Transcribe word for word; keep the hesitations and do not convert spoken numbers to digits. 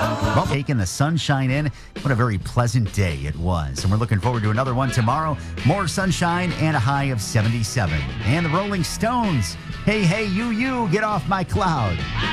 Well, taking the sunshine in. What a very pleasant day it was. And we're looking forward to another one tomorrow. More sunshine and a high of seventy-seven. And the Rolling Stones. Hey, hey, you, you, get off my cloud.